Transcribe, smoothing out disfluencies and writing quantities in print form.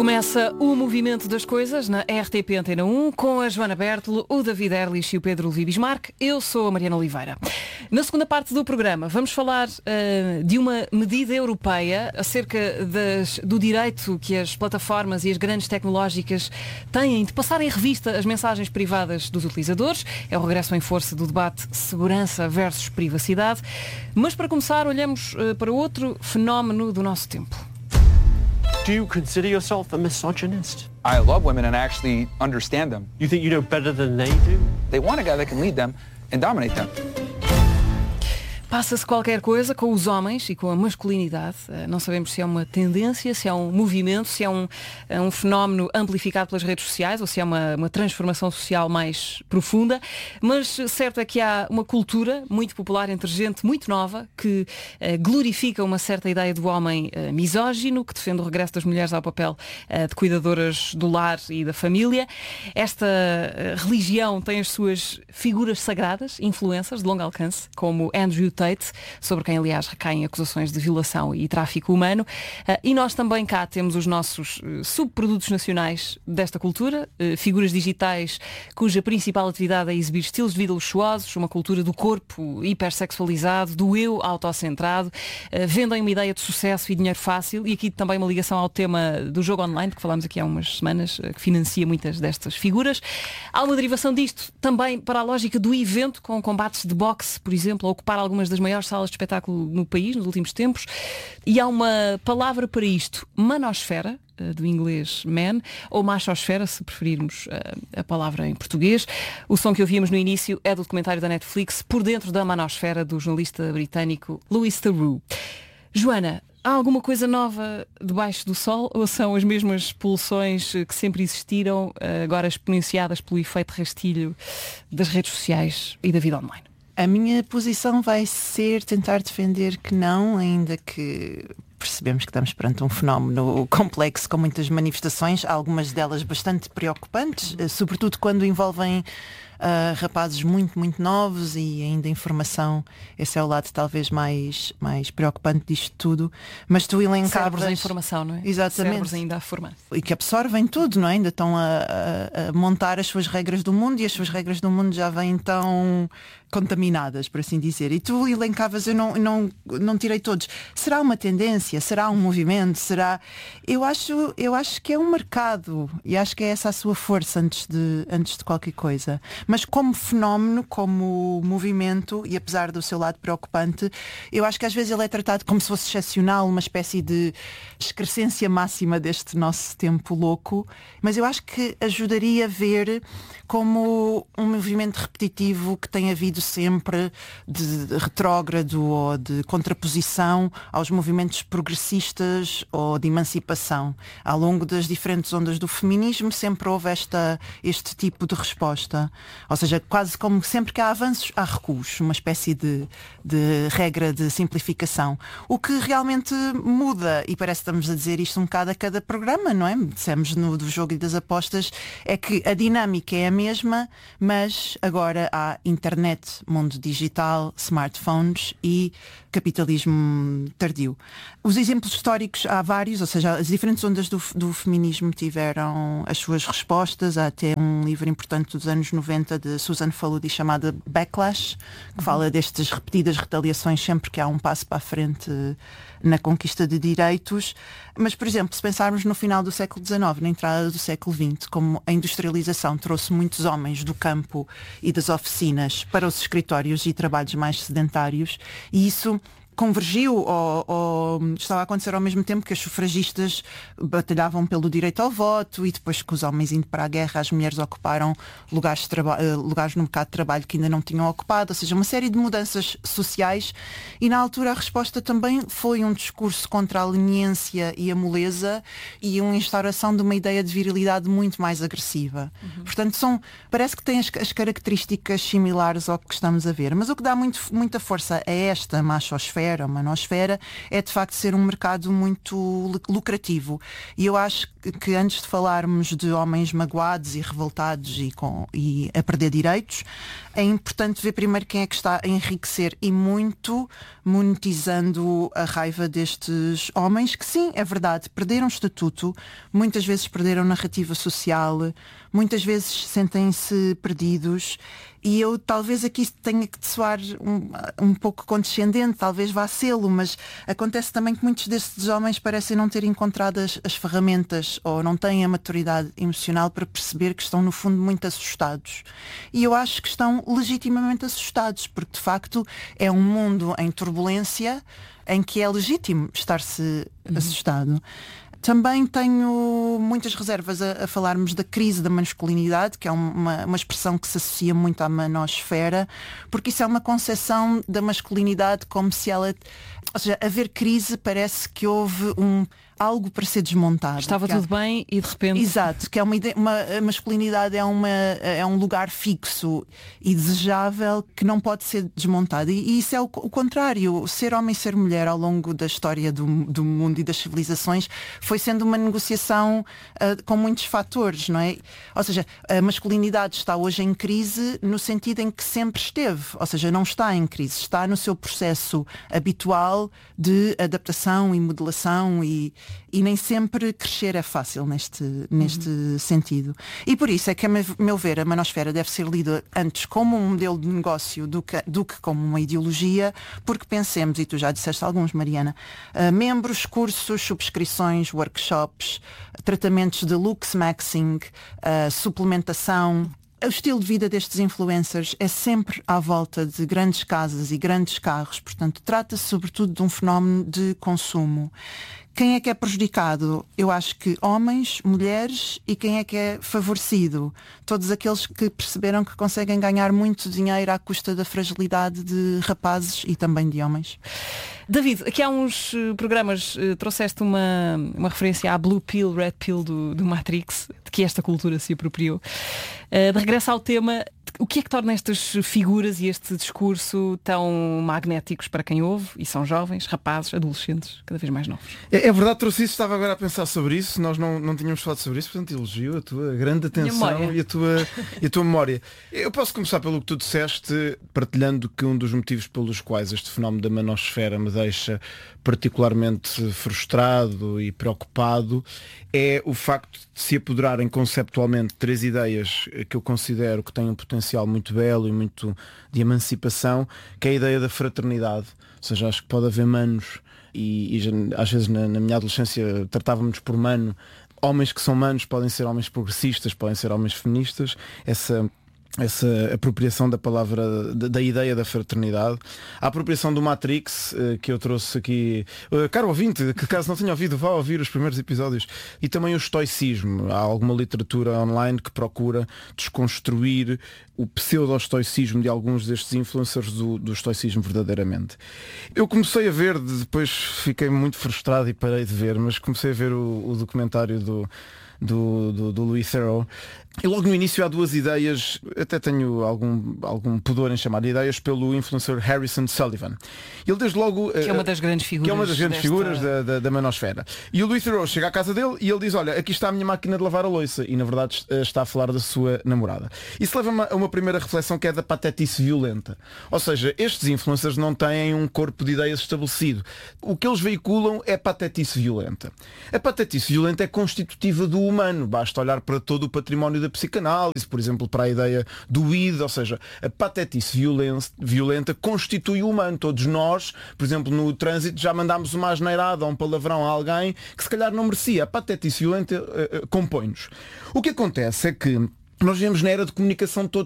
Começa o Movimento das Coisas na RTP Antena 1 com a Joana Bertolo, o David Erlich e o Pedro Levi Bismarck. Eu sou a Mariana Oliveira. Na segunda parte do programa vamos falar de uma medida europeia acerca do direito que as plataformas e as grandes tecnológicas têm de passar em revista as mensagens privadas dos utilizadores. É o regresso em força do debate segurança versus privacidade. Mas para começar olhamos para outro fenómeno do nosso tempo. Do you consider yourself a misogynist? I love women and actually understand them. You think you know better than they do? They want a guy that can lead them and dominate them. Passa-se qualquer coisa com os homens e com a masculinidade. Não sabemos se é uma tendência, se é um movimento, se é um fenómeno amplificado pelas redes sociais ou se é uma transformação social mais profunda. Mas certo é que há uma cultura muito popular entre gente muito nova que glorifica uma certa ideia do homem misógino, que defende o regresso das mulheres ao papel de cuidadoras do lar e da família. Esta religião tem as suas figuras sagradas, influências de longo alcance, como Andrew Tate, sobre quem aliás recaem acusações de violação e tráfico humano, e nós também cá temos os nossos subprodutos nacionais desta cultura, figuras digitais cuja principal atividade é exibir estilos de vida luxuosos, uma cultura do corpo hipersexualizado, do eu autocentrado, vendem uma ideia de sucesso e dinheiro fácil, e aqui também uma ligação ao tema do jogo online, que falámos aqui há umas semanas, que financia muitas destas figuras. Há uma derivação disto também para a lógica do evento, com combates de boxe, por exemplo, a ocupar algumas das maiores salas de espetáculo no país nos últimos tempos, e há uma palavra para isto, manosfera, do inglês man, ou machosfera, se preferirmos a palavra em português. O som que ouvíamos no início é do documentário da Netflix Por Dentro da Manosfera, do jornalista britânico Louis Theroux. Joana, há alguma coisa nova debaixo do sol ou são as mesmas pulsões que sempre existiram, agora exponenciadas pelo efeito rastilho das redes sociais e da vida online? A minha posição vai ser tentar defender que não, ainda que percebemos que estamos perante um fenómeno complexo com muitas manifestações, algumas delas bastante preocupantes, sobretudo quando envolvem rapazes muito, muito novos, e ainda a informação, esse é o lado talvez mais preocupante disto tudo. Mas tu elencavas... Cérebros da informação, não é? Exatamente. Cérebros ainda a formar. E que absorvem tudo, não é? Ainda estão a montar as suas regras do mundo, e as suas regras do mundo já vêm tão contaminadas, por assim dizer. E tu elencavas, eu não tirei todos. Será uma tendência? Será um movimento? Será... Eu acho que é um mercado, e acho que é essa a sua força antes de qualquer coisa. Mas como fenómeno, como movimento, e apesar do seu lado preocupante, eu acho que às vezes ele é tratado como se fosse excepcional, uma espécie de excrescência máxima deste nosso tempo louco, mas eu acho que ajudaria a ver como um movimento repetitivo que tem havido sempre, de retrógrado ou de contraposição aos movimentos progressistas ou de emancipação. Ao longo das diferentes ondas do feminismo sempre houve este tipo de resposta. Ou seja, quase como sempre que há avanços, há recuos, uma espécie de regra de simplificação. O que realmente muda, e parece que estamos a dizer isto um bocado a cada programa, não é? Dissemos do jogo e das apostas, é que a dinâmica é a mesma, mas agora há internet, mundo digital, smartphones e capitalismo tardio. Os exemplos históricos há vários, ou seja, as diferentes ondas do feminismo tiveram as suas respostas. Há até um livro importante dos anos 90 de Susan Faludi chamada Backlash, que fala destas repetidas retaliações sempre que há um passo para a frente na conquista de direitos. Mas, por exemplo, se pensarmos no final do século XIX, na entrada do século XX, como a industrialização trouxe muitos homens do campo e das oficinas para os escritórios e trabalhos mais sedentários, e isso convergiu ou estava a acontecer ao mesmo tempo que as sufragistas batalhavam pelo direito ao voto, e depois que os homens indo para a guerra, as mulheres ocuparam lugares no mercado de trabalho que ainda não tinham ocupado, ou seja, uma série de mudanças sociais. E na altura a resposta também foi um discurso contra a leniência e a moleza e uma instauração de uma ideia de virilidade muito mais agressiva. Portanto, parece que têm as características similares ao que estamos a ver, mas o que dá muita força a esta machosfera blogosfera, a manosfera, é de facto ser um mercado muito lucrativo. E eu acho que antes de falarmos de homens magoados e revoltados e a perder direitos, é importante ver primeiro quem é que está a enriquecer e muito monetizando a raiva destes homens que, sim, é verdade, perderam estatuto, muitas vezes perderam narrativa social, muitas vezes sentem-se perdidos. E eu talvez aqui tenha que soar um pouco condescendente, talvez vá sê-lo, mas acontece também que muitos destes homens parecem não ter encontrado as ferramentas ou não têm a maturidade emocional para perceber que estão no fundo muito assustados. E eu acho que estão legitimamente assustados, porque de facto é um mundo em turbulência em que é legítimo estar-se assustado. Também tenho muitas reservas a falarmos da crise da masculinidade, que é uma expressão que se associa muito à manosfera, porque isso é uma concepção da masculinidade como se ela... Ou seja, haver crise parece que houve algo para ser desmontado. Estava tudo bem e de repente... Exato, que é a masculinidade é um lugar fixo e desejável que não pode ser desmontado. E isso é o contrário. Ser homem e ser mulher ao longo da história do mundo e das civilizações foi sendo uma negociação com muitos fatores, não é? Ou seja, a masculinidade está hoje em crise no sentido em que sempre esteve. Ou seja, não está em crise, está no seu processo habitual de adaptação e modelação e nem sempre crescer é fácil neste sentido. E por isso é que, a meu ver, a manosfera deve ser lida antes como um modelo de negócio do que como uma ideologia, porque pensemos, e tu já disseste alguns, Mariana, membros, cursos, subscrições, workshops, tratamentos de looks maxing, suplementação. O estilo de vida destes influencers é sempre à volta de grandes casas e grandes carros, portanto trata-se sobretudo de um fenómeno de consumo. Quem é que é prejudicado? Eu acho que homens, mulheres, e quem é que é favorecido? Todos aqueles que perceberam que conseguem ganhar muito dinheiro à custa da fragilidade de rapazes e também de homens. David, aqui há uns programas trouxeste uma referência à Blue Pill, Red Pill do Matrix, de que esta cultura se apropriou. De regresso ao tema, o que é que torna estas figuras e este discurso tão magnéticos para quem ouve, e são jovens, rapazes, adolescentes, cada vez mais novos? É verdade, trouxe isso, estava agora a pensar sobre isso, nós não tínhamos falado sobre isso, portanto elogio a tua grande atenção e a tua memória. Eu posso começar pelo que tu disseste, partilhando que um dos motivos pelos quais este fenómeno da manosfera me deixa particularmente frustrado e preocupado é o facto de se apoderarem conceptualmente três ideias que eu considero que têm um potencial muito belo e muito de emancipação, que é a ideia da fraternidade. Ou seja, acho que pode haver manos e às vezes na minha adolescência tratávamos por mano. Homens que são manos podem ser homens progressistas, podem ser homens feministas. Essa apropriação da palavra, da ideia da fraternidade. A apropriação do Matrix, que eu trouxe aqui, caro ouvinte, que caso não tenha ouvido, vá ouvir os primeiros episódios. E também o estoicismo. Há alguma literatura online que procura desconstruir o pseudo-estoicismo de alguns destes influencers do estoicismo verdadeiramente. Eu comecei a ver, depois fiquei muito frustrado e parei de ver, mas comecei a ver o documentário do Louis Theroux. E logo no início há duas ideias, até tenho algum pudor em chamar de ideias, pelo influencer Harrison Sullivan. Ele desde logo... Que é uma das grandes figuras. Da manosfera. E o Louis Theroux chega à casa dele e ele diz, olha, aqui está a minha máquina de lavar a louça. E na verdade está a falar da sua namorada. Isso leva-me a uma primeira reflexão, que é da patetice violenta. Ou seja, estes influencers não têm um corpo de ideias estabelecido. O que eles veiculam é patetice violenta. A patetice violenta é constitutiva do humano. Basta olhar para todo o património da psicanálise, por exemplo, para a ideia do id, ou seja, a patetice violenta constitui o humano. Todos nós, por exemplo, no trânsito já mandámos uma asneirada ou um palavrão a alguém que se calhar não merecia. A patetice violenta compõe-nos. O que acontece é que nós vivemos na era de comunicação todos